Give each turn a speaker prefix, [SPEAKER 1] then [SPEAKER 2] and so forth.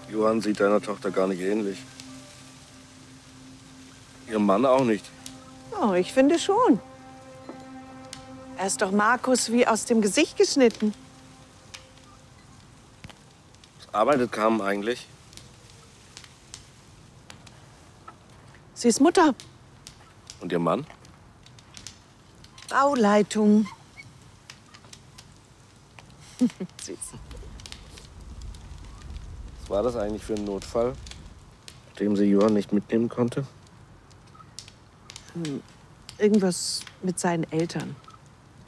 [SPEAKER 1] Johann sieht deiner Tochter gar nicht ähnlich. Ihrem Mann auch nicht.
[SPEAKER 2] Oh, ich finde schon. Er ist doch Markus wie aus dem Gesicht geschnitten.
[SPEAKER 1] Was arbeitet Carmen eigentlich?
[SPEAKER 2] Sie ist Mutter.
[SPEAKER 1] Und ihr Mann?
[SPEAKER 2] Bauleitung. Süß.
[SPEAKER 1] Was war das eigentlich für ein Notfall, dem sie Johann nicht mitnehmen konnte?
[SPEAKER 2] Irgendwas mit seinen Eltern.